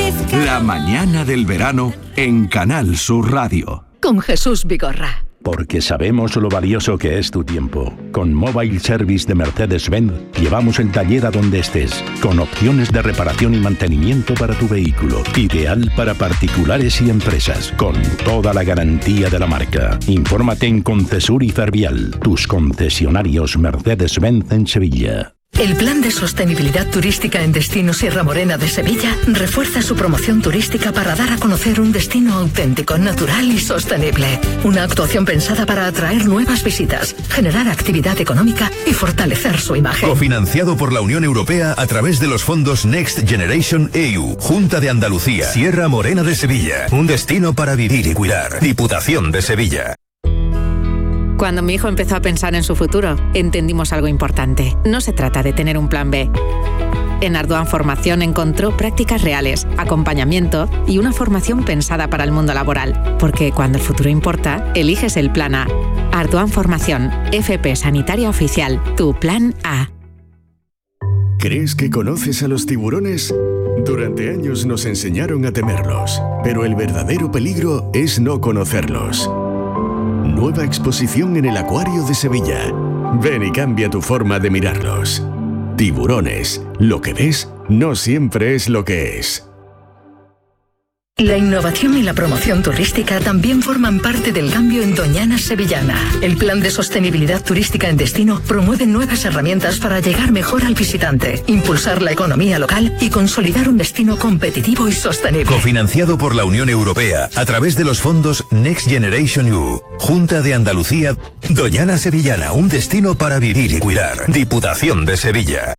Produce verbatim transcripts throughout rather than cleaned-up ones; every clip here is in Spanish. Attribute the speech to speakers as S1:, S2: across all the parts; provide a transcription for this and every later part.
S1: La mañana del verano en Canal Sur Radio.
S2: Con Jesús Vigorra.
S3: Porque sabemos lo valioso que es tu tiempo. Con Mobile Service de Mercedes-Benz llevamos el taller a donde estés, con opciones de reparación y mantenimiento para tu vehículo. Ideal para particulares y empresas, con toda la garantía de la marca. Infórmate en Concesur y Fervial, tus concesionarios Mercedes-Benz en Sevilla.
S2: El Plan de Sostenibilidad Turística en Destino Sierra Morena de Sevilla refuerza su promoción turística para dar a conocer un destino auténtico, natural y sostenible. Una actuación pensada para atraer nuevas visitas, generar actividad económica y fortalecer su imagen.
S4: Cofinanciado por la Unión Europea a través de los fondos Next Generation E U, Junta de Andalucía, Sierra Morena de Sevilla. Un destino para vivir y cuidar. Diputación de Sevilla.
S5: Cuando mi hijo empezó a pensar en su futuro, entendimos algo importante. No se trata de tener un plan B. En Ardoan Formación encontró prácticas reales, acompañamiento y una formación pensada para el mundo laboral. Porque cuando el futuro importa, eliges el plan A. Ardoan Formación, F P Sanitaria Oficial, tu plan A.
S6: ¿Crees que conoces a los tiburones? Durante años nos enseñaron a temerlos, pero el verdadero peligro es no conocerlos. Nueva exposición en el Acuario de Sevilla. Ven y cambia tu forma de mirarlos. Tiburones. Lo que ves no siempre es lo que es.
S2: La innovación y la promoción turística también forman parte del cambio en Doñana Sevillana. El Plan de Sostenibilidad Turística en Destino promueve nuevas herramientas para llegar mejor al visitante, impulsar la economía local y consolidar un destino competitivo y sostenible.
S4: Cofinanciado por la Unión Europea a través de los fondos Next Generation E U, Junta de Andalucía, Doñana Sevillana, un destino para vivir y cuidar. Diputación de Sevilla.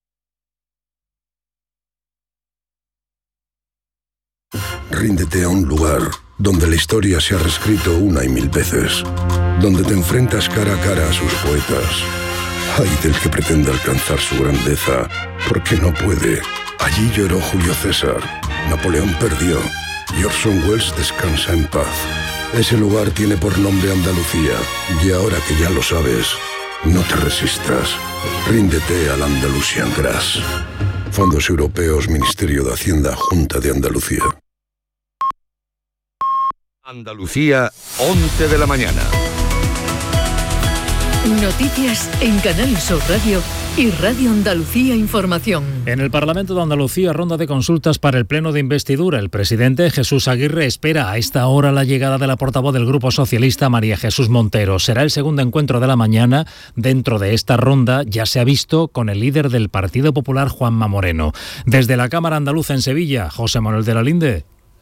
S7: Ríndete a un lugar donde la historia se ha reescrito una y mil veces, donde te enfrentas cara a cara a sus poetas. Ay del que pretenda alcanzar su grandeza, porque no puede. Allí lloró Julio César, Napoleón perdió y Orson Welles descansa en paz. Ese lugar tiene por nombre Andalucía, y ahora que ya lo sabes, no te resistas. Ríndete al Andalusian Grass. Fondos Europeos, Ministerio de Hacienda, Junta de Andalucía.
S1: Andalucía, once de la mañana.
S2: Noticias en Canal Sur Radio y Radio Andalucía Información.
S8: En el Parlamento de Andalucía, ronda de consultas para el pleno de investidura. El presidente Jesús Aguirre espera a esta hora la llegada de la portavoz del Grupo Socialista, María Jesús Montero. Será el segundo encuentro de la mañana. Dentro de esta ronda ya se ha visto con el líder del Partido Popular, Juanma Moreno. Desde la Cámara Andaluza en Sevilla, José Manuel de la Linde.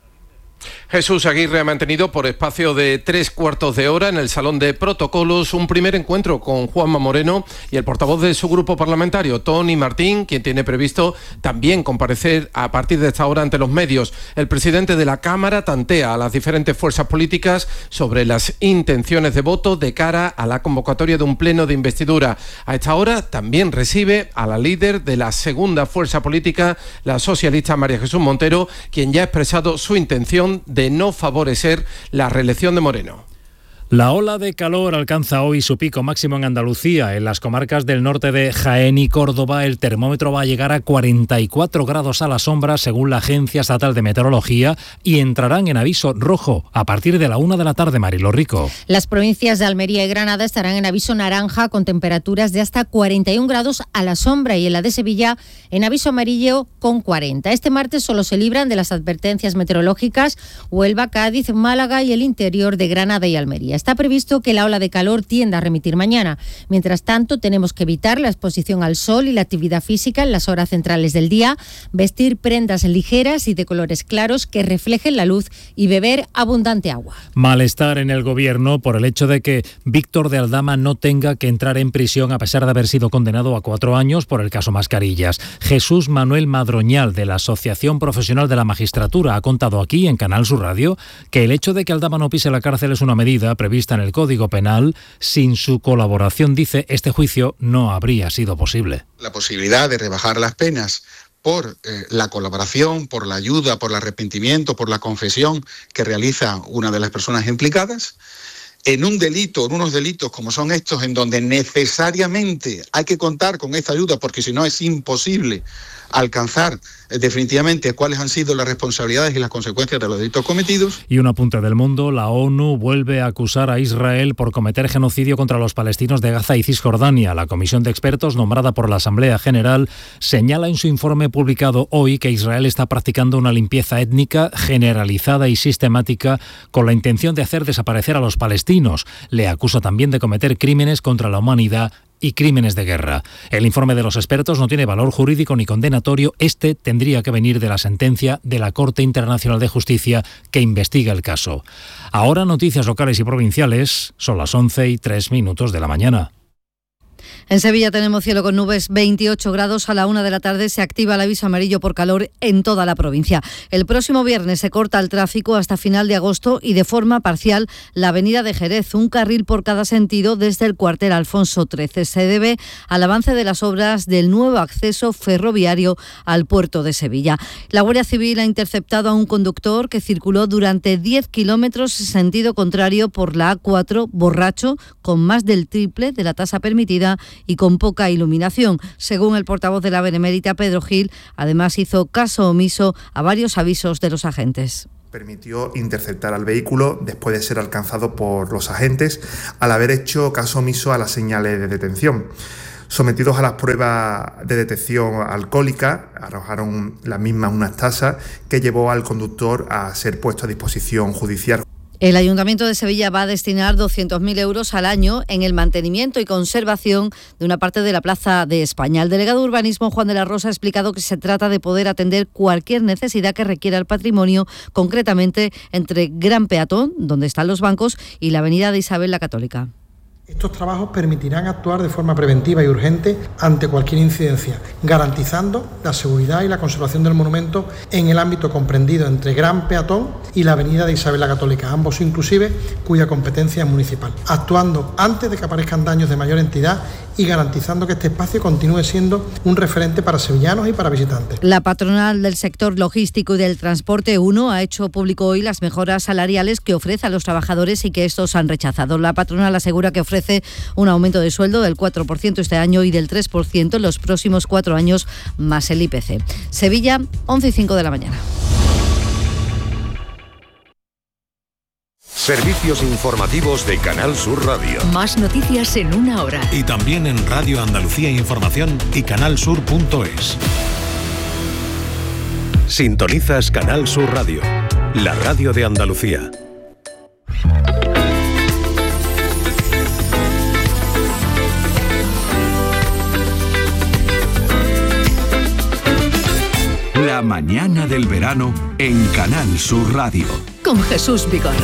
S9: Jesús Aguirre ha mantenido por espacio de tres cuartos de hora en el Salón de Protocolos un primer encuentro con Juanma Moreno y el portavoz de su grupo parlamentario, Tony Martín, quien tiene previsto también comparecer a partir de esta hora ante los medios. El presidente de la Cámara tantea a las diferentes fuerzas políticas sobre las intenciones de voto de cara a la convocatoria de un pleno de investidura. A esta hora también recibe a la líder de la segunda fuerza política, la socialista María Jesús Montero, quien ya ha expresado su intención de no favorecer la reelección de Moreno.
S8: La ola de calor alcanza hoy su pico máximo en Andalucía. En las comarcas del norte de Jaén y Córdoba, el termómetro va a llegar a cuarenta y cuatro grados a la sombra, según la Agencia Estatal de Meteorología, y entrarán en aviso rojo a partir de la una de la tarde, Marilo Rico.
S10: Las provincias de Almería y Granada estarán en aviso naranja con temperaturas de hasta cuarenta y un grados a la sombra, y en la de Sevilla en aviso amarillo con cuarenta. Este martes solo se libran de las advertencias meteorológicas Huelva, Cádiz, Málaga y el interior de Granada y Almería. Está previsto que la ola de calor tienda a remitir mañana. Mientras tanto, tenemos que evitar la exposición al sol y la actividad física en las horas centrales del día, vestir prendas ligeras y de colores claros que reflejen la luz y beber abundante agua.
S8: Malestar en el gobierno por el hecho de que Víctor de Aldama no tenga que entrar en prisión a pesar de haber sido condenado a cuatro años por el caso Mascarillas. Jesús Manuel Madroñal, de la Asociación Profesional de la Magistratura, ha contado aquí en Canal Sur Radio que el hecho de que Aldama no pise la cárcel es una medida prevista en el Código Penal. Sin su colaboración, dice, este juicio no habría sido posible.
S11: La posibilidad de rebajar las penas por eh, la colaboración, por la ayuda, por el arrepentimiento, por la confesión que realiza una de las personas implicadas, en un delito, en unos delitos como son estos, en donde necesariamente hay que contar con esta ayuda, porque si no es imposible alcanzar eh, definitivamente cuáles han sido las responsabilidades y las consecuencias de los delitos cometidos.
S8: Y un apunte del mundo, la ONU vuelve a acusar a Israel por cometer genocidio contra los palestinos de Gaza y Cisjordania. La comisión de expertos nombrada por la Asamblea General señala en su informe publicado hoy que Israel está practicando una limpieza étnica generalizada y sistemática con la intención de hacer desaparecer a los palestinos. Le acusa también de cometer crímenes contra la humanidad y crímenes de guerra. El informe de los expertos no tiene valor jurídico ni condenatorio. Este tendría que venir de la sentencia de la Corte Internacional de Justicia que investiga el caso. Ahora noticias locales y provinciales. Son las once y tres minutos de la mañana.
S10: En Sevilla tenemos cielo con nubes, veintiocho grados. A la una de la tarde se activa el aviso amarillo por calor en toda la provincia. El próximo viernes se corta el tráfico hasta final de agosto y de forma parcial la avenida de Jerez, un carril por cada sentido desde el cuartel Alfonso trece. Se debe al avance de las obras del nuevo acceso ferroviario al puerto de Sevilla. La Guardia Civil ha interceptado a un conductor que circuló durante diez kilómetros en sentido contrario por la A cuatro, borracho, con más del triple de la tasa permitida y con poca iluminación. Según el portavoz de la Benemérita, Pedro Gil, además hizo caso omiso a varios avisos de los agentes.
S12: Permitió interceptar al vehículo después de ser alcanzado por los agentes al haber hecho caso omiso a las señales de detención. Sometidos a las pruebas de detección alcohólica, arrojaron las mismas unas tasas que llevó al conductor a ser puesto a disposición judicial.
S10: El Ayuntamiento de Sevilla va a destinar doscientos mil euros al año en el mantenimiento y conservación de una parte de la Plaza de España. El delegado de Urbanismo, Juan de la Rosa, ha explicado que se trata de poder atender cualquier necesidad que requiera el patrimonio, concretamente entre Gran Peatón, donde están los bancos, y la avenida de Isabel la Católica.
S13: Estos trabajos permitirán actuar de forma preventiva y urgente ante cualquier incidencia, garantizando la seguridad y la conservación del monumento en el ámbito comprendido entre Gran Peatón y la avenida de Isabel la Católica, ambos inclusive cuya competencia es municipal, actuando antes de que aparezcan daños de mayor entidad y garantizando que este espacio continúe siendo un referente para sevillanos y para visitantes.
S10: La patronal del sector logístico y del transporte uno ha hecho público hoy las mejoras salariales que ofrece a los trabajadores y que estos han rechazado. La patronal asegura que ofrece un aumento de sueldo del cuatro por ciento este año y del tres por ciento en los próximos cuatro años más el I P C. Sevilla, once y cinco de la mañana.
S4: Servicios informativos de Canal Sur Radio.
S2: Más noticias en una hora.
S3: Y también en Radio Andalucía Información y canalsur punto es.
S4: Sintonizas Canal Sur Radio, la radio de Andalucía.
S1: La mañana del verano en Canal Sur Radio.
S2: Con Jesús Vigorra.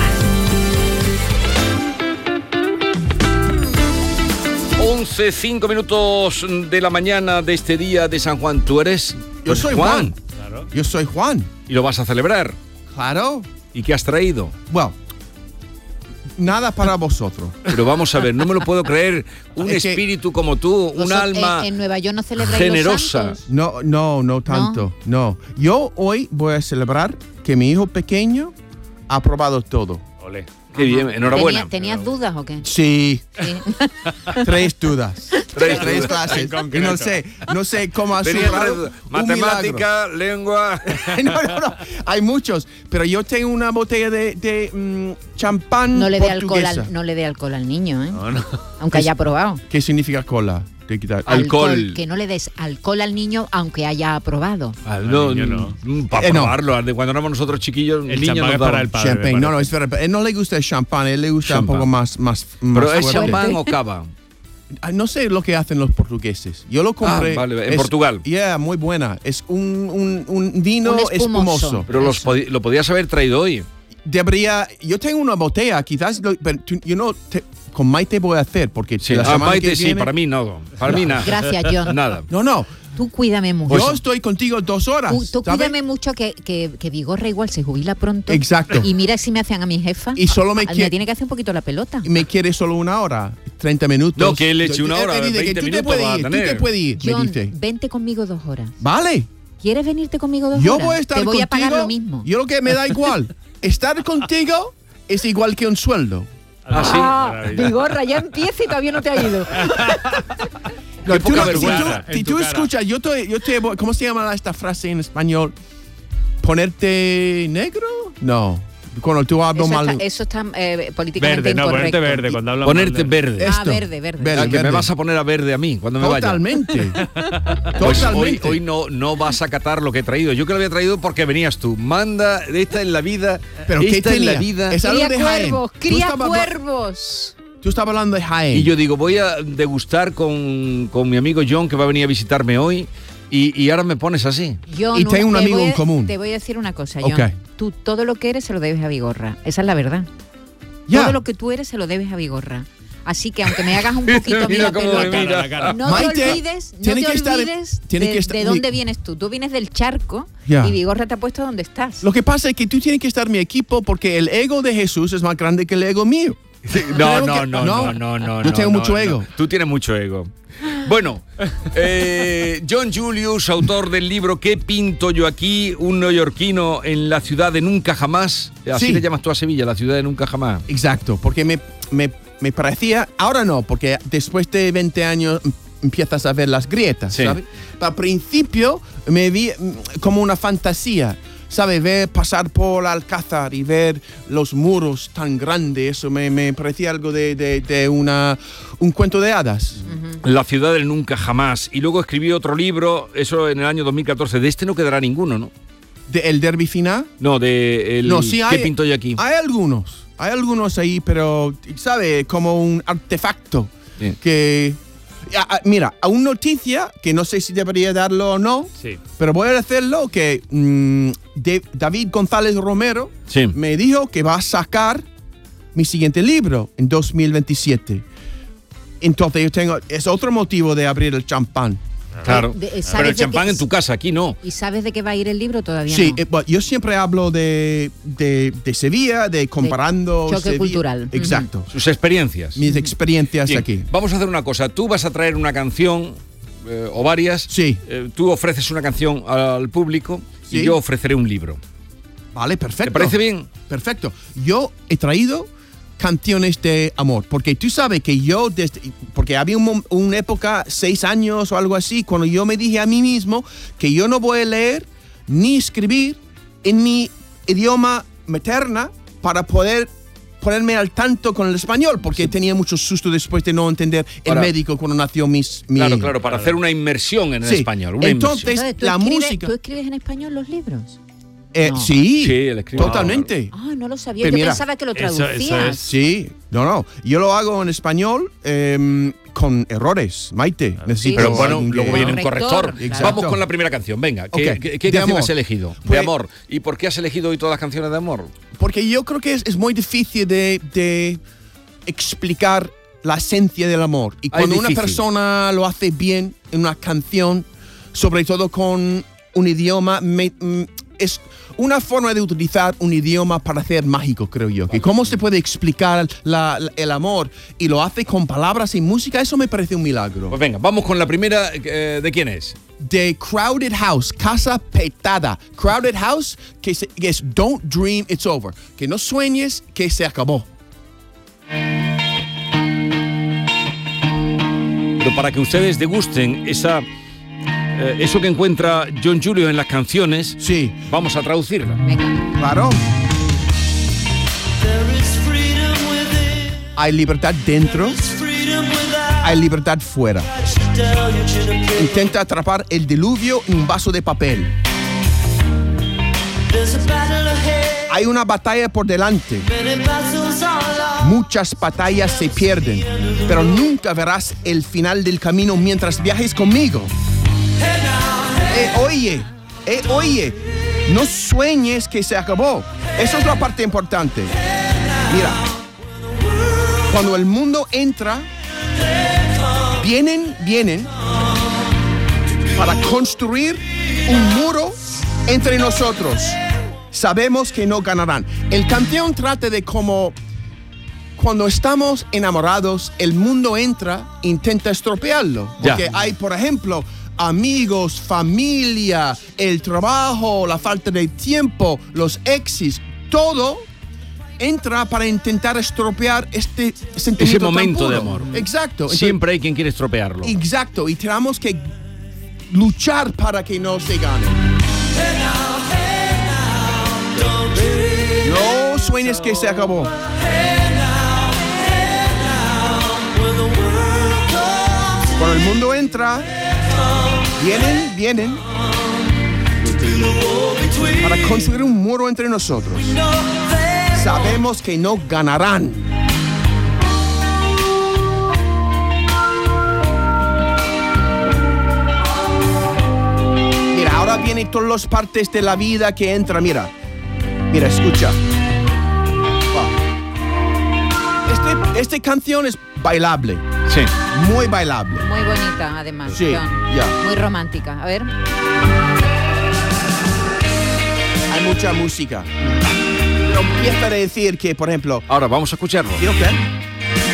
S14: once, cinco minutos de la mañana de este día de San Juan. ¿Tú eres?
S15: Yo soy Juan.
S14: Claro.
S15: Yo soy Juan.
S14: ¿Y lo vas a celebrar?
S15: Claro.
S14: ¿Y qué has traído?
S15: Bueno, nada para vosotros.
S14: Pero vamos a ver, no me lo puedo creer. Un
S15: Es que
S14: espíritu como tú, un
S10: Vosotros,
S14: alma
S10: eh, en Nueva York no celebráis
S14: generosa.
S10: los santos.
S15: No, no, no tanto. No. Yo hoy voy a celebrar que mi hijo pequeño ha probado todo.
S14: Ole. Qué bien, enhorabuena.
S10: ¿Tenías, ¿Tenías dudas o qué?
S15: Sí.
S10: Sí.
S15: Tres dudas.
S14: Tres
S15: Tres
S14: dudas.
S15: clases. Y no sé, no sé cómo ha
S14: Tenía
S15: superado
S14: tres dudas.
S15: un
S14: Matemática, lengua.
S15: milagro. no, no, no. Hay muchos. Pero yo tengo una botella de, de mm, champán
S10: No le dé alcohol
S15: portuguesa.
S10: al, no le dé alcohol al niño, ¿eh?
S14: No, no.
S10: Aunque haya probado.
S15: ¿Qué significa cola? De quitar-
S14: Alcohol.
S10: Que no le des alcohol al niño aunque haya aprobado.
S14: Ah, no,
S8: niño
S14: no. Para
S15: Eh, no.
S14: probarlo. De cuando éramos nosotros chiquillos,
S8: El
S14: niños
S8: champán
S14: nos
S8: es para
S14: daban.
S8: el padre.
S15: Champagne.
S8: me
S15: No, no,
S8: parece.
S15: es verdad. Él no le gusta el champán, él le gusta
S14: Champán.
S15: un poco más, más,
S14: Pero
S15: más
S14: ¿es
S15: fuerte.
S14: champán o cava?
S15: Ah, No sé lo que hacen los portugueses. Yo lo compré.
S14: Ah, vale, en
S15: Es-
S14: Portugal.
S15: Yeah, muy buena. Es un, un, un vino
S10: Un espumoso.
S15: espumoso.
S14: Pero los podi- lo podías haber traído hoy.
S15: Debería. Yo tengo una botella, quizás. Lo, pero tú- yo no. te- con Maite voy a hacer, porque
S14: Sí.
S15: la
S14: Ah,
S15: semana
S14: Maite
S15: que
S14: sí,
S15: viene-
S14: para mí no. Para mí nada.
S10: Gracias, John.
S14: Nada.
S15: No, no.
S10: Tú cuídame mucho.
S15: yo estoy contigo dos horas.
S10: Tú, tú
S15: ¿sabes?
S10: cuídame mucho que, que, que Vigorra igual se jubila pronto.
S15: Exacto.
S10: Y mira si me hacen a mi jefa.
S15: Y solo me
S10: Ah,
S15: quiere-
S10: tiene que hacer un poquito la pelota.
S15: Me quiere solo una hora, treinta minutos.
S14: No, que él le eche una
S15: Él
S14: hora,
S15: me dice que
S14: veinte
S15: tú te
S14: minutos
S15: puedes
S14: va a
S15: ir, tú
S14: tener.
S15: te puedes ir, me
S10: John,
S15: dice.
S10: vente conmigo dos horas.
S15: Vale.
S10: ¿Quieres venirte conmigo dos
S15: Yo
S10: horas?
S15: voy a estar
S10: Te voy
S15: contigo.
S10: a pagar lo mismo.
S15: Yo lo que me da igual. Estar contigo es igual que un sueldo.
S14: Ah, sí.
S10: Ah, Vigorra, ya empieza y todavía no te ha ido.
S15: No,
S14: Qué
S15: tú
S14: poca
S15: no- si
S14: vergüenza.
S15: tú, si tú escuchas, yo te, yo te, ¿cómo se llama esta frase en español? ¿Ponerte negro? No. Cuando tú hablas
S16: Eso
S15: mal.
S16: está, eso está eh, políticamente
S17: Verde, no,
S16: incorrecto.
S17: ponerte verde. Cuando hablan
S14: Ponerte
S17: mal de-
S14: verde.
S16: Ah,
S15: Esto.
S16: verde, verde.
S15: Verde,
S14: Ah, que me
S15: verde.
S14: vas a poner a verde a mí cuando me vaya.
S15: Totalmente.
S14: Pues hoy,
S15: Totalmente.
S14: hoy no, no vas a catar lo que he traído. Yo que lo había traído porque venías tú. Manda, esta en la vida.
S15: Pero ¿qué
S14: esta en la
S15: tenía?
S14: vida.
S15: Es algo
S16: Cría
S15: de Jaén.
S16: cuervos,
S15: Tú
S16: cría
S15: estabas-
S16: cuervos.
S15: Tú estabas hablando de Jaén.
S14: Y yo digo, voy a degustar con, con mi amigo John, que va a venir a visitarme hoy. Y, y ahora me pones así.
S16: Yo
S15: Y
S16: no-
S15: tengo un
S16: te
S15: amigo
S16: voy a-
S15: en común.
S16: Te voy a decir una cosa, John.
S15: Ok.
S16: Tú todo lo que eres se lo debes a Vigorra. Esa es la verdad.
S15: Ya.
S16: Todo lo que tú eres se lo debes a Vigorra. Así que aunque me hagas un poquito a mí
S14: Mira
S16: la
S14: cómo me
S16: pelota,
S14: mira.
S16: no
S15: Maite,
S16: te olvides, no
S15: tiene
S16: te
S15: que estar-
S16: olvides
S15: tiene
S16: de,
S15: que estar-
S16: de dónde
S15: mi-
S16: vienes tú. Tú vienes del charco
S15: Ya.
S16: y Vigorra te ha puesto donde estás.
S15: Lo que pasa es que tú tienes que estar en mi equipo porque el ego de Jesús es más grande que el ego mío.
S14: No,
S15: Creo
S14: no,
S15: que-
S14: no, no, no, no.
S15: Yo tengo
S14: no,
S15: mucho
S14: no.
S15: ego.
S14: Tú tienes mucho ego. Bueno, eh, John Julius, autor del libro ¿Qué pinto yo aquí? Un neoyorquino en la ciudad de nunca jamás. Así
S15: Sí.
S14: le llamas tú a Sevilla, la ciudad de nunca jamás.
S15: Exacto, porque me, me, me parecía, ahora no, porque después de veinte años em- empiezas a ver las grietas,
S14: Sí.
S15: ¿sabes? Pero al principio me vi mm, como una fantasía, ¿sabes? Ver pasar por Alcázar y ver los muros tan grandes, eso me, me parecía algo de, de, de una, un cuento de hadas.
S14: La ciudad del nunca jamás. Y luego escribió otro libro, eso en el año dos mil catorce. De este no quedará ninguno, ¿no?
S15: ¿De ¿El derbi final?
S14: No, de el
S15: No, sí
S14: ¿Qué
S15: hay,
S14: pinto yo aquí?
S15: Hay algunos, hay algunos ahí, pero, ¿sabes? Como un artefacto
S14: Sí.
S15: que... Ah, ah, mira, a una noticia que no sé si debería darlo o no,
S17: Sí.
S15: pero voy a hacerlo, que mm, de- David González Romero
S14: Sí.
S15: me dijo que va a sacar mi siguiente libro en dos mil veintisiete. Entonces yo tengo, es otro motivo de abrir el champán.
S14: Claro.
S16: De- ¿sabes
S14: Pero el
S16: de
S14: champán
S16: qué-
S14: en tu casa, aquí no.
S16: ¿Y sabes de qué va a ir el libro? Todavía
S15: Sí,
S16: no.
S15: eh, bueno, yo siempre hablo de, de, de Sevilla, de comparando...
S16: choque
S15: Sevilla-
S16: cultural.
S15: Exacto.
S14: Sus experiencias.
S15: Mis experiencias
S14: Bien,
S15: aquí.
S14: Vamos a hacer una cosa. Tú vas a traer una canción eh, o varias.
S15: Sí.
S14: Eh, tú ofreces una canción al público y
S15: Sí.
S14: yo ofreceré un libro.
S15: Vale, perfecto.
S14: ¿Te parece bien?
S15: Perfecto. Yo he traído canciones de amor, porque tú sabes que yo, desde, porque había un mom- una época, seis años o algo así, cuando yo me dije a mí mismo que yo no voy a leer ni escribir en mi idioma materna para poder ponerme al tanto con el español, porque tenía mucho susto después de no entender el
S14: Para-
S15: médico cuando nació mis, mi
S14: Claro,
S15: hijo.
S14: claro, para hacer una inmersión en el
S15: Sí.
S14: español. Una
S15: Entonces,
S14: inmersión.
S16: Entonces, ¿tú
S15: la
S16: escribes-
S15: música-
S16: ¿Tú escribes en español los libros?
S15: Eh,
S16: No.
S15: Sí,
S14: Sí, él escribe.
S15: totalmente.
S16: Ah, no lo sabía.
S15: Pero
S16: Yo
S15: mira,
S16: pensaba que lo
S17: eso- eso
S16: traducías.
S17: es-
S15: Sí, no, no. Yo lo hago en español em, con errores, Maite. Necesito
S14: Pero bueno,
S15: alguien
S14: luego
S15: que-
S14: viene un corrector.
S16: Corrector,
S15: Exacto.
S14: Vamos con la primera canción. Venga, ¿qué,
S15: Ok,
S14: qué- qué
S15: de
S14: canción
S15: amor.
S14: has elegido? de
S15: Pues-
S14: amor. ¿Y por qué has elegido hoy todas las canciones de amor?
S15: Porque yo creo que es, es muy difícil de, de explicar la esencia del amor. Y
S14: Ah, es
S15: cuando una
S14: difícil.
S15: persona lo hace bien en una canción, sobre todo con un idioma, me- mm, es una forma de utilizar un idioma para hacer mágico, creo yo. Que cómo se puede explicar la- la- el amor y lo hace con palabras y música, eso me parece un milagro.
S14: Pues venga, vamos con la primera. eh, ¿De quién es?
S15: De Crowded House, Casa Petada. Crowded House, que, se- que es Don't Dream It's Over. Que no sueñes que se acabó.
S14: Pero para que ustedes degusten esa, eh, eso que encuentra John Julius en las canciones,
S15: sí.
S14: Vamos a traducirla.
S15: Claro. Hay libertad dentro, hay libertad fuera. Intenta atrapar el diluvio en un vaso de papel. Hay una batalla por delante. Muchas batallas se pierden, pero nunca verás el final del camino mientras viajes conmigo. Eh, oye, eh, oye, no sueñes que se acabó. Esa es la parte importante. Mira, cuando el mundo entra, vienen, vienen para construir un muro entre nosotros. Sabemos que no ganarán. El canción trata de cómo cuando estamos enamorados, el mundo entra e intenta estropearlo. Porque
S14: Ya.
S15: hay, por ejemplo, amigos, familia, el trabajo, la falta de tiempo, los exes, todo entra para intentar estropear este sentimiento.
S14: Ese momento
S15: tan puro.
S14: de amor.
S15: Exacto. Entonces,
S14: siempre hay quien quiere estropearlo.
S15: Exacto. Y tenemos que luchar para que no se gane. No sueñes que se acabó. Cuando el mundo entra, vienen, vienen para construir un muro entre nosotros. Sabemos que no ganarán. Mira, ahora vienen todas las partes de la vida que entran. Mira, mira, escucha. Este, esta canción es bailable.
S14: Sí.
S15: Muy bailable.
S16: Muy bonita, además.
S15: Sí,
S16: John.
S15: ya.
S16: Muy romántica. A ver.
S15: Hay mucha música. Pero empieza a decir que, por ejemplo...
S14: Ahora vamos a escucharlo.
S15: ¿Quiero qué?